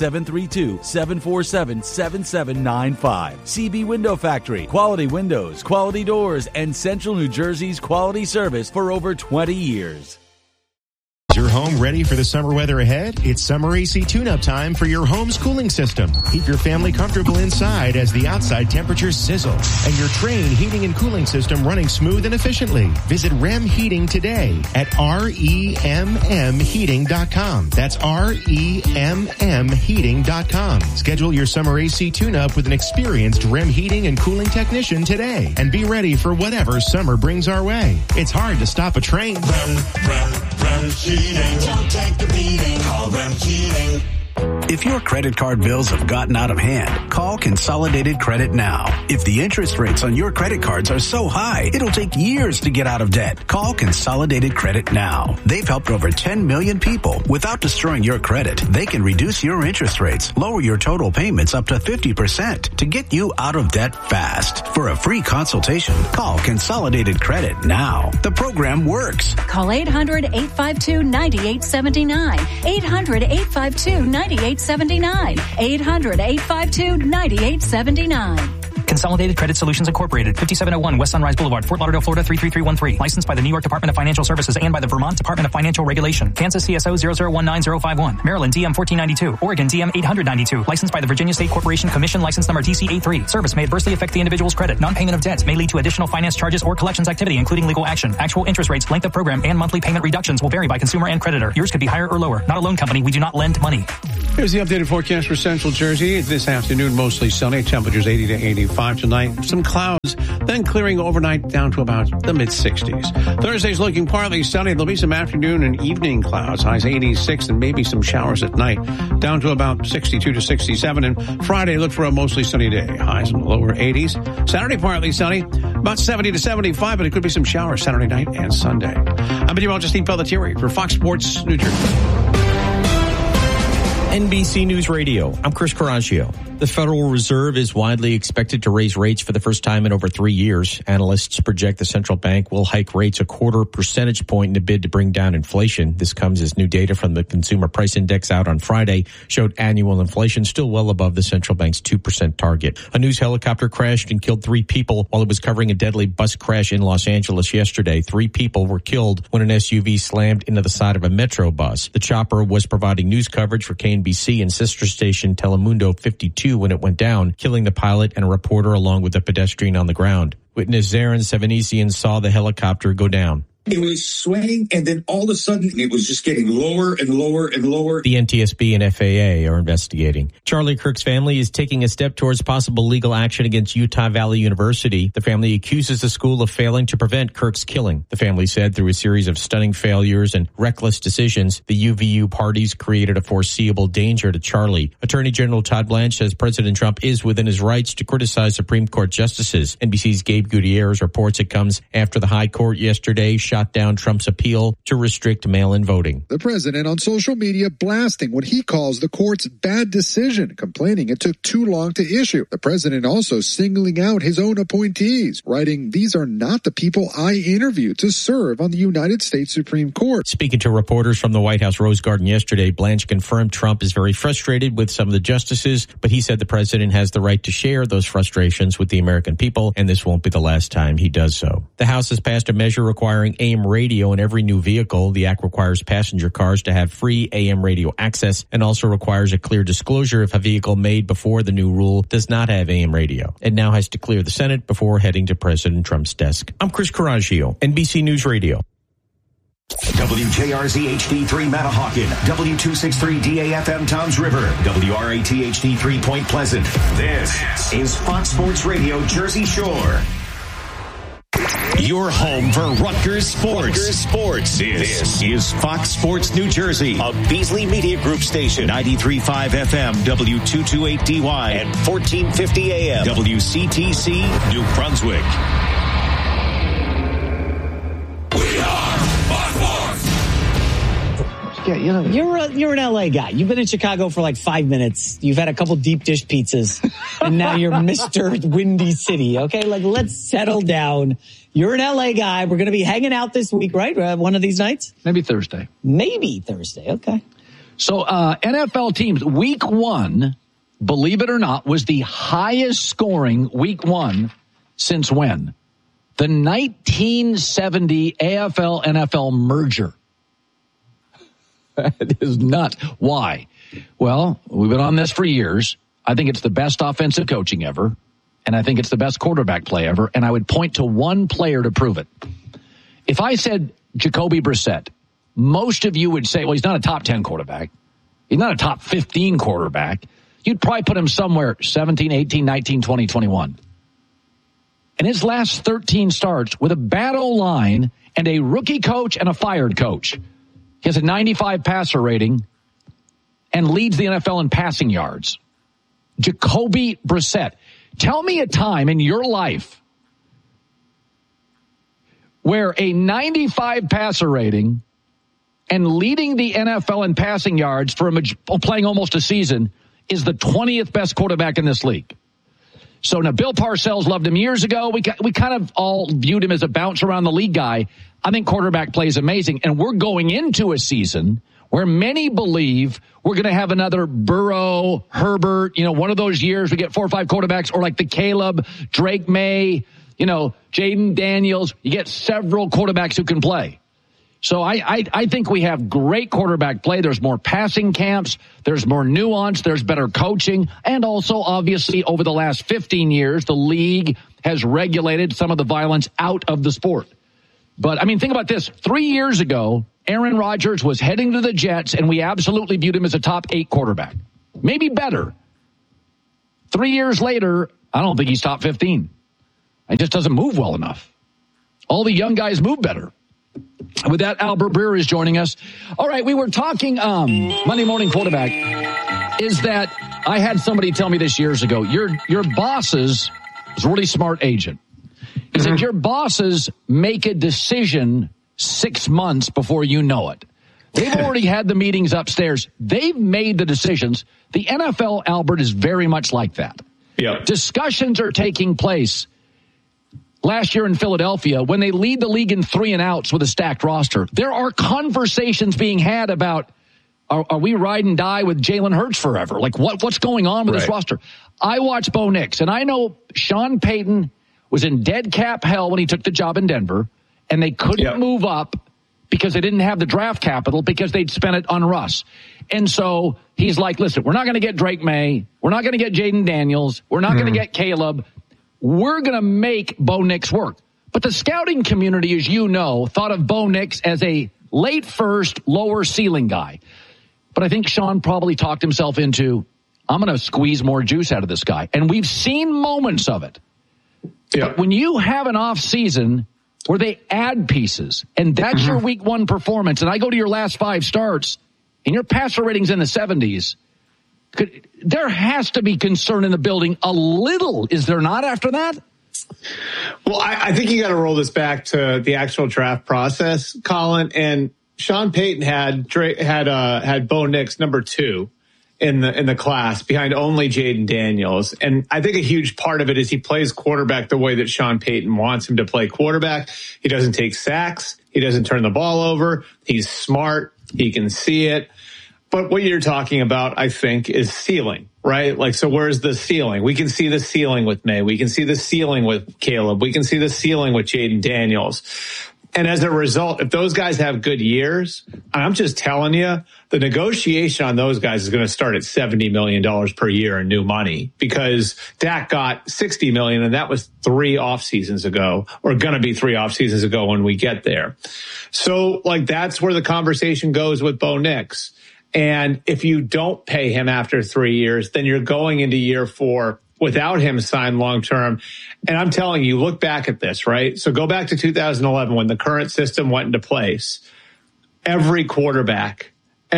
732-747-7795. CB Window Factory. Quality windows, quality doors, and Central New Jersey's quality service for over 20 years. Is your home ready for the summer weather ahead? It's summer AC tune-up time for your home's cooling system. Keep your family comfortable inside as the outside temperatures sizzle and your Trane heating and cooling system running smooth and efficiently. Visit REM Heating today at REMMheating.com. That's REMMheating.com. Schedule your summer AC tune-up with an experienced REM heating and cooling technician today and be ready for whatever summer brings our way. It's hard to stop a train. REM Heating. Don't take the beating. Call REM Heating. If your credit card bills have gotten out of hand, call Consolidated Credit now. If the interest rates on your credit cards are so high, it'll take years to get out of debt. Call Consolidated Credit now. They've helped over 10 million people. Without destroying your credit, they can reduce your interest rates, lower your total payments up to 50% to get you out of debt fast. For a free consultation, call Consolidated Credit now. The program works. Call 800-852-9879. 800-852-9879. 800-852-9879. Consolidated Credit Solutions Incorporated, 5701 West Sunrise Boulevard, Fort Lauderdale, Florida 33313. Licensed by the New York Department of Financial Services and by the Vermont Department of Financial Regulation. Kansas CSO 0019051. Maryland DM 1492. Oregon DM 892. Licensed by the Virginia State Corporation Commission, license number TC83. Service may adversely affect the individual's credit. Non-payment of debts may lead to additional finance charges or collections activity, including legal action. Actual interest rates, length of program, and monthly payment reductions will vary by consumer and creditor. Yours could be higher or lower. Not a loan company. We do not lend money. Here's the updated forecast for Central Jersey. This afternoon, mostly sunny. Temperatures 80 to 85 tonight. Some clouds, then clearing overnight down to about the mid-60s. Thursday's looking partly sunny. There'll be some afternoon and evening clouds. Highs 86 and maybe some showers at night. Down to about 62 to 67. And Friday, look for a mostly sunny day. Highs in the lower 80s. Saturday, partly sunny. About 70 to 75, but it could be some showers Saturday night and Sunday. I'm meteorologist Steve Pelletieri for Fox Sports New Jersey. NBC News Radio. I'm Chris Coraggio. The Federal Reserve is widely expected to raise rates for the first time in over 3 years. Analysts project the central bank will hike rates a 0.25 percentage point in a bid to bring down inflation. This comes as new data from the Consumer Price Index out on Friday showed annual inflation still well above the central bank's 2% target. A news helicopter crashed and killed 3 people while it was covering a deadly bus crash in Los Angeles yesterday. 3 people were killed when an SUV slammed into the side of a Metro bus. The chopper was providing news coverage for KNBC and sister station Telemundo 52 when it went down, killing the pilot and a reporter along with a pedestrian on the ground. Witness Zarin Sevanesian saw the helicopter go down. It was swaying, and then all of a sudden, it was just getting lower and lower and lower. The NTSB and FAA are investigating. Charlie Kirk's family is taking a step towards possible legal action against Utah Valley University. The family accuses the school of failing to prevent Kirk's killing. The family said through a series of stunning failures and reckless decisions, the UVU parties created a foreseeable danger to Charlie. Attorney General Todd Blanche says President Trump is within his rights to criticize Supreme Court justices. NBC's Gabe Gutierrez reports it comes after the High Court yesterday shot down Trump's appeal to restrict mail-in voting. The president on social media blasting what he calls the court's bad decision, complaining it took too long to issue. The president also singling out his own appointees, writing, "These are not the people I interviewed to serve on the United States Supreme Court." Speaking to reporters from the White House Rose Garden yesterday, Blanche confirmed Trump is very frustrated with some of the justices, but he said the president has the right to share those frustrations with the American people, and this won't be the last time he does so. The House has passed a measure requiring AM radio in every new vehicle. The act requires passenger cars to have free AM radio access and also requires a clear disclosure if a vehicle made before the new rule does not have AM radio. It now has to clear the Senate before heading to President Trump's desk. I'm Chris Coraggio, NBC News Radio. WJRZ HD3 Matahawkin, W263 DAFM Toms River, WRAT HD3 Point Pleasant. This is Fox Sports Radio Jersey Shore. Your home for Rutgers Sports. This is Fox Sports New Jersey, a Beasley Media Group station, 93.5 FM, W228DY, and 1450 AM, WCTC, New Brunswick. We are Fox Sports. Yeah, you're an LA guy. You've been in Chicago for like 5 minutes. You've had a couple deep dish pizzas, and now you're Mr. Windy City. Okay, like let's settle down. You're an LA guy. We're going to be hanging out this week, right? One of these nights? Maybe Thursday. Okay. So, NFL teams, week 1, believe it or not, was the highest scoring week 1 since when? The 1970 AFL-NFL merger. That is nuts. Why? Well, we've been on this for years. I think it's the best offensive coaching ever. And I think it's the best quarterback play ever. And I would point to one player to prove it. If I said Jacoby Brissett, most of you would say, well, he's not a top 10 quarterback. He's not a top 15 quarterback. You'd probably put him somewhere 17, 18, 19, 20, 21. And his last 13 starts with a bad O-line and a rookie coach and a fired coach. He has a 95 passer rating and leads the NFL in passing yards. Jacoby Brissett. Tell me a time in your life where a 95 passer rating and leading the NFL in passing yards for playing almost a season is the 20th best quarterback in this league. So now Bill Parcells loved him years ago. We kind of all viewed him as a bounce around the league guy. I think quarterback play is amazing. And we're going into a season where many believe we're going to have another Burrow, Herbert, one of those years we get 4 or 5 quarterbacks, or like the Caleb, Drake May, Jaden Daniels. You get several quarterbacks who can play. So I think we have great quarterback play. There's more passing camps. There's more nuance. There's better coaching. And also, obviously, over the last 15 years, the league has regulated some of the violence out of the sport. But, think about this. 3 years ago, Aaron Rodgers was heading to the Jets, and we absolutely viewed him as a top 8 quarterback. Maybe better. 3 years later, I don't think he's top 15. He just doesn't move well enough. All the young guys move better. With that, Albert Breer is joining us. All right, we were talking Monday Morning Quarterback. Is that I had somebody tell me this years ago, your bosses was a really smart agent. He said your bosses make a decision 6 months before you know it. They've already had the meetings upstairs. They've made the decisions. The NFL, Albert, is very much like that. Yeah. Discussions are taking place. Last year in Philadelphia, when they lead the league in 3 and outs with a stacked roster, there are conversations being had about, are we ride and die with Jalen Hurts forever? Like, what's going on with this roster? I watch Bo Nix, and I know Sean Payton was in dead cap hell when he took the job in Denver, and they couldn't move up because they didn't have the draft capital because they'd spent it on Russ. And so he's like, listen, we're not going to get Drake May. We're not going to get Jaden Daniels. We're not going to get Caleb. We're going to make Bo Nix work. But the scouting community, as you know, thought of Bo Nix as a late first, lower ceiling guy. But I think Sean probably talked himself into, I'm going to squeeze more juice out of this guy. And we've seen moments of it. Yeah. But when you have an off season where they add pieces, and that's your week 1 performance, and I go to your last 5 starts, and your passer rating's in the 70s, there has to be concern in the building a little, is there not, after that? Well, I think you got to roll this back to the actual draft process, Colin. And Sean Payton had Bo Nix number 2 in the class behind only Jaden Daniels. And I think a huge part of it is he plays quarterback the way that Sean Payton wants him to play quarterback. He doesn't take sacks. He doesn't turn the ball over. He's smart. He can see it. But what you're talking about, I think, is ceiling, right? Like, so where's the ceiling? We can see the ceiling with May. We can see the ceiling with Caleb. We can see the ceiling with Jaden Daniels. And as a result, if those guys have good years, I'm just telling you, the negotiation on those guys is going to start at $70 million per year in new money, because Dak got $60 million, and that was 3 off seasons ago, or going to be 3 off seasons ago when we get there. So, like, that's where the conversation goes with Bo Nix. And if you don't pay him after 3 years, then you're going into year 4 without him signed long term. And I'm telling you, look back at this, right? So go back to 2011 when the current system went into place. Every quarterback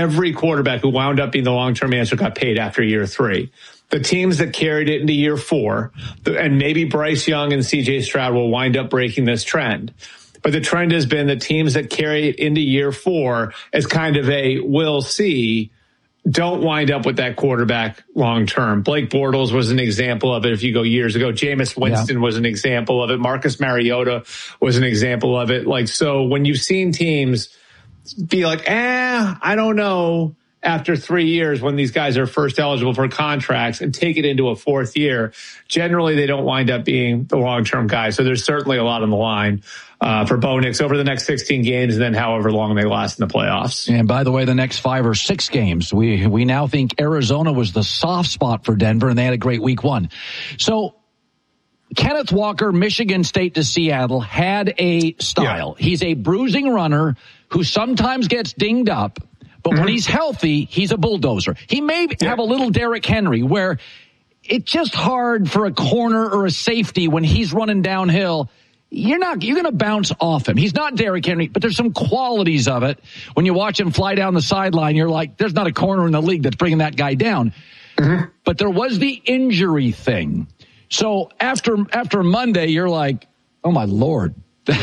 who wound up being the long-term answer got paid after year 3. The teams that carried it into year 4, and maybe Bryce Young and CJ Stroud will wind up breaking this trend. But the trend has been the teams that carry it into year 4 as kind of a we'll see, don't wind up with that quarterback long term. Blake Bortles was an example of it if you go years ago. Jameis Winston was an example of it. Marcus Mariota was an example of it. Like, so when you've seen teams be like, I don't know, after 3 years when these guys are first eligible for contracts and take it into a 4th year, generally they don't wind up being the long-term guy. So there's certainly a lot on the line for Bo Nix over the next 16 games and then however long they last in the playoffs. And by the way, the next 5 or 6 games, we now think Arizona was the soft spot for Denver, and they had a great week 1. So Kenneth Walker, Michigan State to Seattle, had a style. Yeah. He's a bruising runner who sometimes gets dinged up, but when he's healthy, he's a bulldozer. He may have a little Derrick Henry where it's just hard for a corner or a safety when he's running downhill. You're going to bounce off him. He's not Derrick Henry, but there's some qualities of it. When you watch him fly down the sideline, you're like, there's not a corner in the league that's bringing that guy down. But there was the injury thing. So after Monday, you're like, oh my Lord.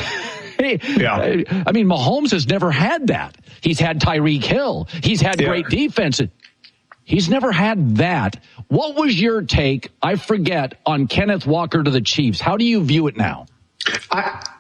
I mean, Mahomes has never had that. He's had Tyreek Hill. He's had great defense. He's never had that. What was your take, I forget, on Kenneth Walker to the Chiefs? How do you view it now?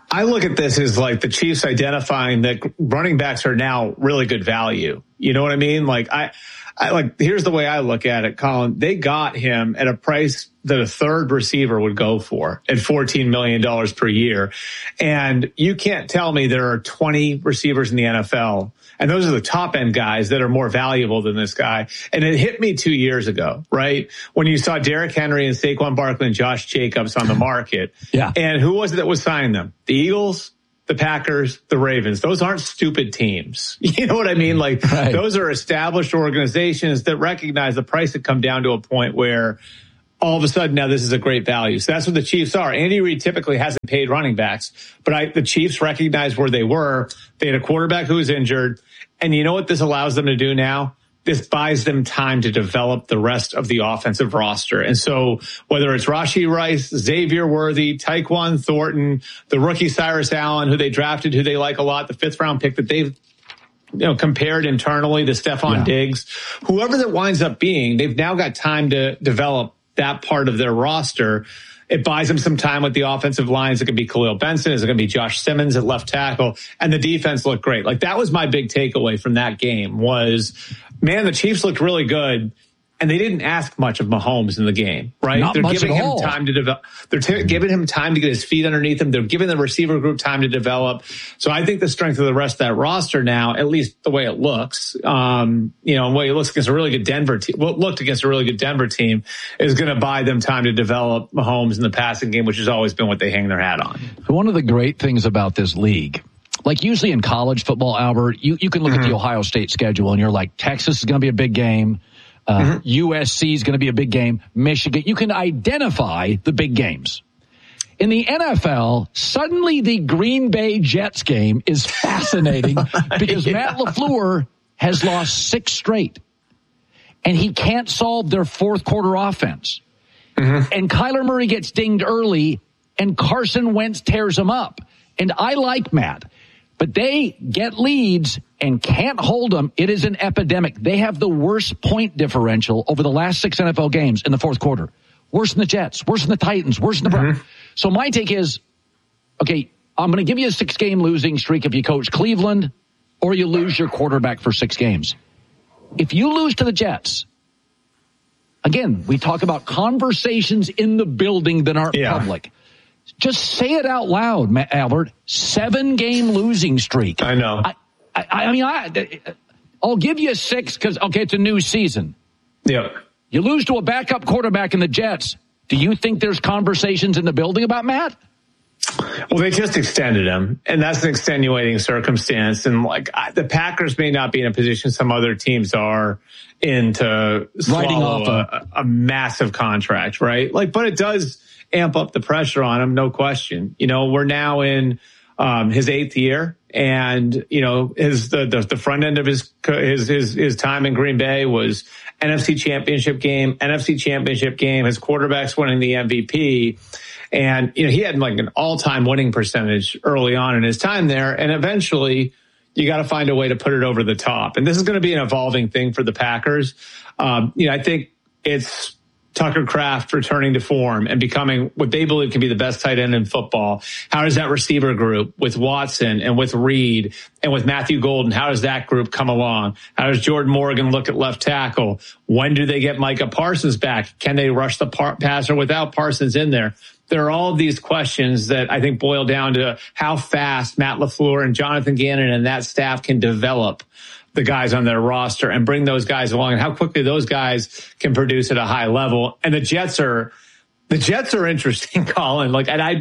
I look at this as like the Chiefs identifying that running backs are now really good value. You know what I mean? Like I here's the way I look at it, Colin. They got him at a price that a third receiver would go for at $14 million per year. And you can't tell me there are 20 receivers in the NFL, and those are the top end guys that are more valuable than this guy. And it hit me 2 years ago, right? When you saw Derrick Henry and Saquon Barkley and Josh Jacobs on the market. Yeah. And who was it that was signing them? The Eagles, the Packers, the Ravens. Those aren't stupid teams. You know what I mean? Like those are established organizations that recognize the price had come down to a point where all of a sudden now this is a great value. So that's what the Chiefs are. Andy Reid typically hasn't paid running backs, but the Chiefs recognized where they were. They had a quarterback who was injured. And you know what this allows them to do now? This buys them time to develop the rest of the offensive roster. And so whether it's Rashee Rice, Xavier Worthy, Tyquan Thornton, the rookie Cyrus Allen, who they drafted, who they like a lot, the 5th round pick that they've compared internally to Stephon Diggs, whoever that winds up being, they've now got time to develop that part of their roster. It buys them some time with the offensive lines. It could be Khalil Benson. Is it going to be Josh Simmons at left tackle? And the defense looked great. Like that was my big takeaway from that game was, man, the Chiefs looked really good. And they didn't ask much of Mahomes in the game, right? Not They're much giving at him all. time to develop. They're giving him time to get his feet underneath him. They're giving the receiver group time to develop. So I think the strength of the rest of that roster now, at least the way it looks, and the way it looks against a really good Denver team, looked against a really good Denver team, is going to buy them time to develop Mahomes in the passing game, which has always been what they hang their hat on. One of the great things about this league, like usually in college football, Albert, you can look at the Ohio State schedule and you're like, Texas is going to be a big game. USC is going to be a big game. Michigan. You can identify the big games. In the NFL, suddenly the Green Bay Jets game is fascinating because Matt LaFleur has lost 6 straight. And he can't solve their fourth quarter offense. And Kyler Murray gets dinged early and Carson Wentz tears him up. And I like Matt. But they get leads and can't hold them. It is an epidemic. They have the worst point differential over the last 6 NFL games in the fourth quarter. Worse than the Jets, worse than the Titans, worse than the Browns. So my take is, okay, I'm going to give you a 6-game losing streak if you coach Cleveland or you lose your quarterback for 6 games. If you lose to the Jets, again, we talk about conversations in the building that aren't public. Just say it out loud, Albert. 7-game losing streak. I know. I'll give you a 6 because, okay, it's a new season. Yeah. You lose to a backup quarterback in the Jets. Do you think there's conversations in the building about Matt? Well, they just extended him, and that's an extenuating circumstance. And the Packers may not be in a position some other teams are in to swallow a massive contract, right? But it does amp up the pressure on him, no question. We're now in his 8th year, and the front end of his time in Green Bay was NFC Championship game, his quarterback's winning the MVP. And, he had an all-time winning percentage early on in his time there. And eventually you got to find a way to put it over the top. And this is going to be an evolving thing for the Packers. I think it's Tucker Kraft returning to form and becoming what they believe can be the best tight end in football. How does that receiver group with Watson and with Reed and with Matthew Golden, how does that group come along? How does Jordan Morgan look at left tackle? When do they get Micah Parsons back? Can they rush the passer without Parsons in there? There are all of these questions that I think boil down to how fast Matt LaFleur and Jonathan Gannon and that staff can develop the guys on their roster and bring those guys along, and how quickly those guys can produce at a high level. And the Jets are interesting, Colin. And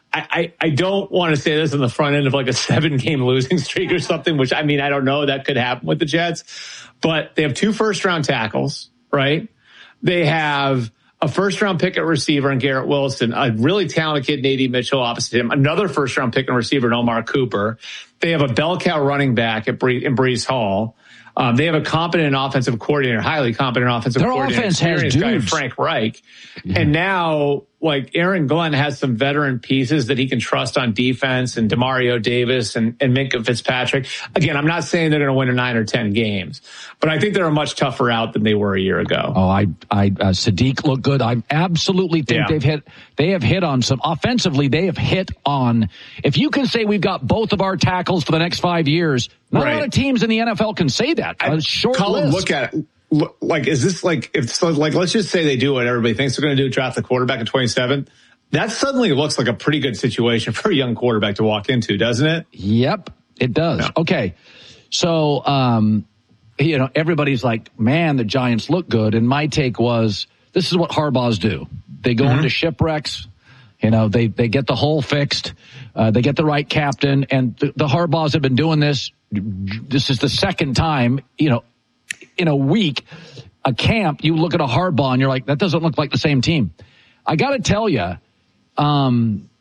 I don't want to say this on the front end of a 7-game losing streak or something, which I don't know, that could happen with the Jets, but they have 2 first-round tackles, right? They have a first-round pick at receiver in Garrett Wilson, a really talented kid, Nady Mitchell, opposite him, another first-round pick and receiver in Omar Cooper. They have a bell cow running back in Breece Hall. They have a competent offensive coordinator, highly competent offensive coordinator. Their offense has dudes. Frank Reich. Yeah. And now, Aaron Glenn has some veteran pieces that he can trust on defense, and Demario Davis and Minkah Fitzpatrick. Again, I'm not saying they're going to win 9 or 10 games, but I think they're a much tougher out than they were a year ago. Sadiq looked good. I absolutely think they've hit. They have hit on some offensively. They have hit on, if you can say we've got both of our tackles for the next 5 years, not a lot of teams in the NFL can say that. Colin, look at it. Like, is this like, let's just say they do what everybody thinks they're going to do, draft the quarterback in 27. That suddenly looks like a pretty good situation for a young quarterback to walk into, doesn't it? Yep, it does. Yeah. Okay. So, everybody's like, man, the Giants look good. And my take was, this is what Harbaughs do. They go into shipwrecks. They get the hole fixed. They get the right captain. And the Harbaughs have been doing this. This is the second time, in a week, a camp, you look at a Harbaugh and you're like, that doesn't look like the same team. I got to tell you,